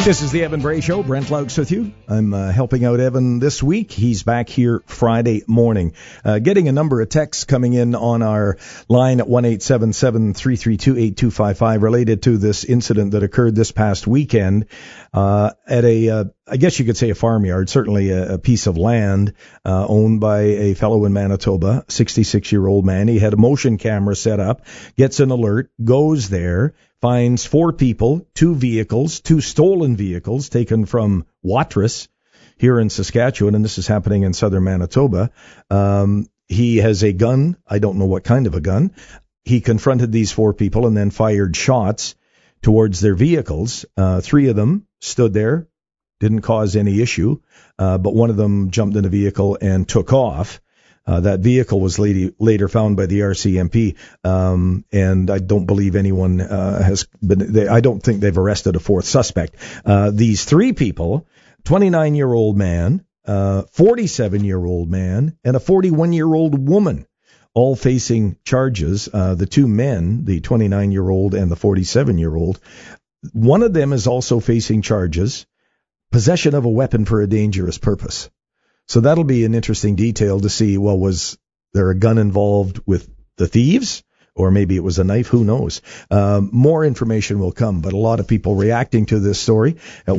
This is the Evan Bray Show. Brent Laux with you. I'm helping out Evan this week. He's back here Friday morning. Getting a number of texts coming in on our line at 1-877-332-8255 related to this incident that occurred this past weekend at a, I guess you could say a farmyard, certainly a piece of land owned by a fellow in Manitoba, 66-year-old man. He had a motion camera set up, gets an alert, goes there, finds 4 people, 2 vehicles, 2 stolen vehicles taken from Watrous here in Saskatchewan, and this is happening in southern Manitoba. He has a gun. I don't know what kind of a gun. He confronted these 4 people and then fired shots towards their vehicles. 3 of them stood there, didn't cause any issue, but one of them jumped in a vehicle and took off. That vehicle was later found by the RCMP, and I don't believe anyone has been. I don't think they've arrested a 4th suspect. These 3 people, 29-year-old man, 47-year-old man, and a 41-year-old woman, all facing charges. The 2 men, the 29-year-old and the 47-year-old, one of them is also facing charges, possession of a weapon for a dangerous purpose. So that'll be an interesting detail to see, well, was there a gun involved with the thieves? Or maybe it was a knife, who knows? More information will come, but a lot of people reacting to this story at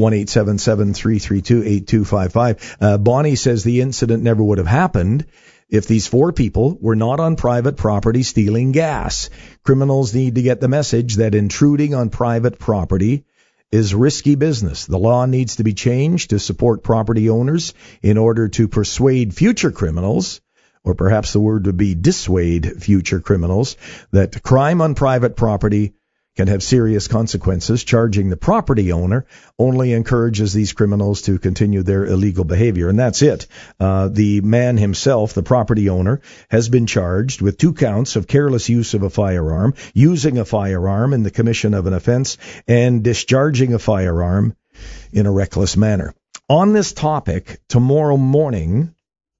1-877-332-8255. Bonnie says the incident never would have happened if these 4 people were not on private property stealing gas. Criminals need to get the message that intruding on private property is risky business. The law needs to be changed to support property owners in order to persuade future criminals, or perhaps the word would be dissuade future criminals, that crime on private property can have serious consequences. Charging the property owner only encourages these criminals to continue their illegal behavior. And that's it. The man himself, the property owner, has been charged with 2 counts of careless use of a firearm, using a firearm in the commission of an offense, and discharging a firearm in a reckless manner. On this topic, tomorrow morning,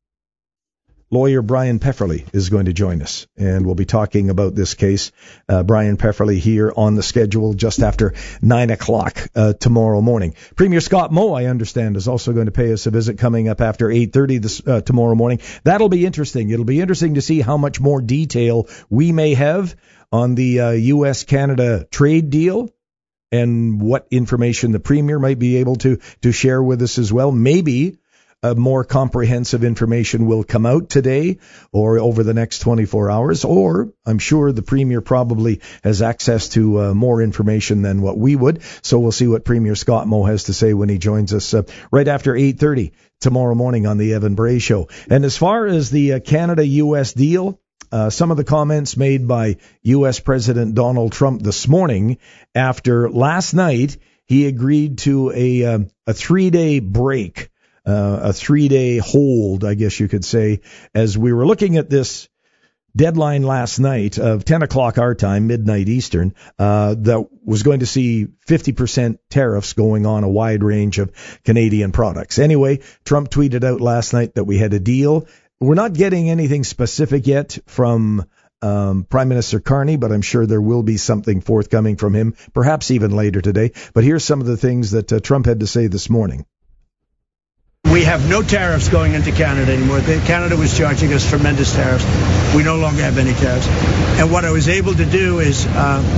lawyer Brian Pefferly is going to join us, and we'll be talking about this case. Brian Pefferly here on the schedule just after 9 o'clock tomorrow morning. Premier Scott Moe, I understand, is also going to pay us a visit coming up after 8:30 tomorrow morning. That'll be interesting. It'll be interesting to see how much more detail we may have on the U.S.-Canada trade deal, and what information the Premier might be able to share with us as well. Maybe more comprehensive information will come out today or over the next 24 hours, or I'm sure the Premier probably has access to more information than what we would. So we'll see what Premier Scott Moe has to say when he joins us right after 8:30 tomorrow morning on the Evan Bray Show. And as far as the Canada-U.S. deal, some of the comments made by U.S. President Donald Trump this morning after last night he agreed to a 3-day break, a 3-day hold, I guess you could say, as we were looking at this deadline last night of 10 o'clock our time, midnight Eastern, that was going to see 50% tariffs going on a wide range of Canadian products. Anyway, Trump tweeted out last night that we had a deal. We're not getting anything specific yet from Prime Minister Carney, but I'm sure there will be something forthcoming from him, perhaps even later today. But here's some of the things that Trump had to say this morning. We have no tariffs going into Canada anymore. Canada was charging us tremendous tariffs. We no longer have any tariffs. And what I was able to do is